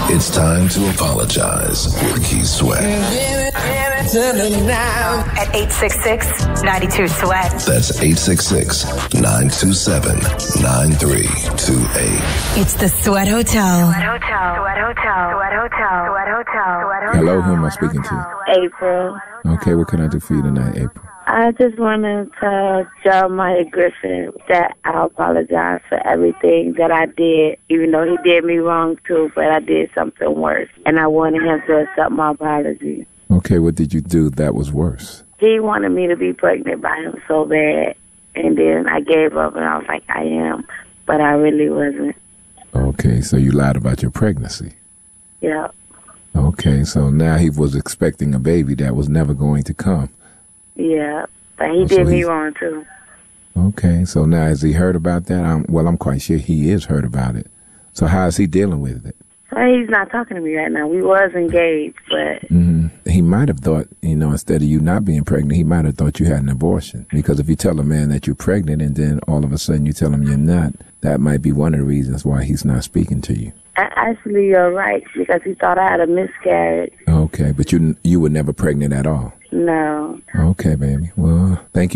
It's time to apologize with Keith Sweat. At 866-92-SWEAT. That's 866-927-9328. It's the Sweat Hotel. Hello, who am I speaking to? April. Okay, what can I do for you tonight, April? I just wanted to tell Mike Griffin that I apologize for everything that I did, even though he did me wrong too, but I did something worse. And I wanted him to accept my apology. Okay, what did you do that was worse? He wanted me to be pregnant by him so bad, and then I gave up and I was like, I am, but I really wasn't. Okay, so you lied about your pregnancy. Yeah. Okay, so now he was expecting a baby that was never going to come. Yeah, but he did me wrong too. Okay, so now has he heard about that? I'm quite sure he is heard about it. So how is he dealing with it? Well, he's not talking to me right now. We was engaged, but... He might have thought, instead of you not being pregnant, he might have thought you had an abortion. Because if you tell a man that you're pregnant and then all of a sudden you tell him you're not, that might be one of the reasons why he's not speaking to you. Actually, you're right, because he thought I had a miscarriage. Okay, but you were never pregnant at all? No. Okay, baby. Well, thank you.